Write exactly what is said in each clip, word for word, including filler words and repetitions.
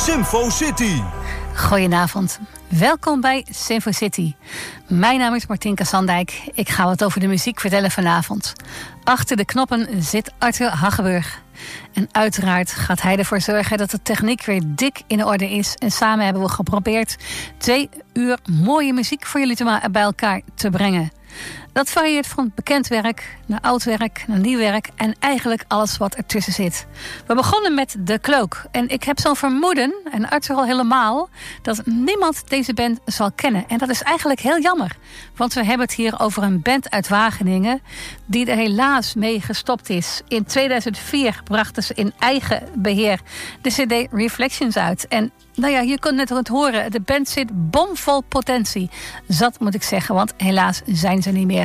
Symfo City. Goedenavond. Welkom bij Symfo City. Mijn naam is Martinka Sandijk. Ik ga wat over de muziek vertellen vanavond. Achter de knoppen zit Arthur Haggeburg. En uiteraard gaat hij ervoor zorgen dat de techniek weer dik in orde is. En samen hebben we geprobeerd twee uur mooie muziek voor jullie te ma- bij elkaar te brengen. Dat varieert van bekend werk naar oud werk, naar nieuw werk en eigenlijk alles wat ertussen zit. We begonnen met The Cloak. En ik heb zo'n vermoeden, en Arthur al helemaal, dat niemand deze band zal kennen. En dat is eigenlijk heel jammer. Want we hebben het hier over een band uit Wageningen die er helaas mee gestopt is. In tweeduizend vier brachten ze in eigen beheer de cd Reflections uit. En nou ja, je kunt net het horen. De band zit bomvol potentie. Zat moet ik zeggen, want helaas zijn ze niet meer.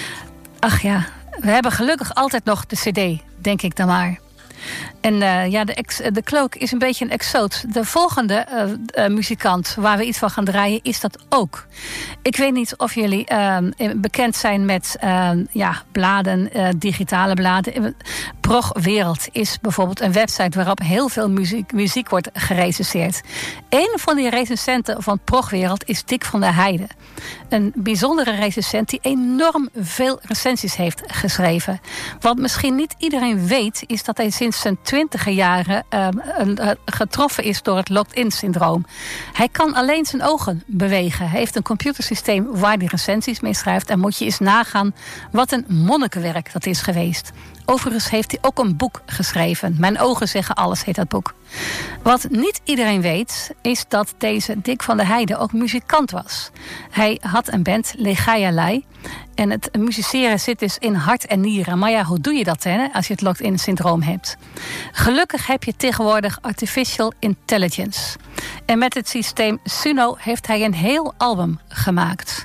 Ach ja, we hebben gelukkig altijd nog de cd, denk ik dan maar. En uh, ja, de, ex, de Cloak is een beetje een exoot. De volgende uh, uh, muzikant waar we iets van gaan draaien is dat ook. Ik weet niet of jullie uh, bekend zijn met uh, ja, bladen, uh, digitale bladen. Progwereld is bijvoorbeeld een website waarop heel veel muziek, muziek wordt gerecenseerd. Een van die recensenten van Progwereld is Dick van der Heijden. Een bijzondere recensent die enorm veel recensies heeft geschreven. Wat misschien niet iedereen weet, is dat hij sinds zijn twintiger jaren uh, uh, getroffen is door het locked-in-syndroom. Hij kan alleen zijn ogen bewegen. Hij heeft een computersysteem waar hij recensies mee schrijft. En moet je eens nagaan wat een monnikenwerk dat is geweest. Overigens heeft hij ook een boek geschreven. Mijn ogen zeggen alles, heet dat boek. Wat niet iedereen weet, is dat deze Dick van der Heijden ook muzikant was. Hij had een band, Legaia Lei. En het musiceren zit dus in hart en nieren. Maar ja, hoe doe je dat hè, als je het locked-in syndroom hebt? Gelukkig heb je tegenwoordig artificial intelligence. En met het systeem Suno heeft hij een heel album gemaakt.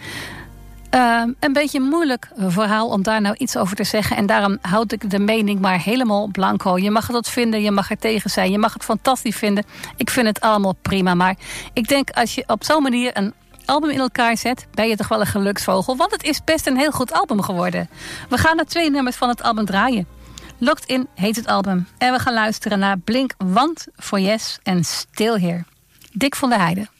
Uh, een beetje een moeilijk verhaal om daar nou iets over te zeggen. En daarom houd ik de mening maar helemaal blanco. Je mag het vinden, je mag er tegen zijn. Je mag het fantastisch vinden. Ik vind het allemaal prima. Maar ik denk als je op zo'n manier een album in elkaar zet, ben je toch wel een geluksvogel. Want het is best een heel goed album geworden. We gaan naar twee nummers van het album draaien. Locked In heet het album. En we gaan luisteren naar Blink Want for Yes en Still Here. Dick van der Heijden.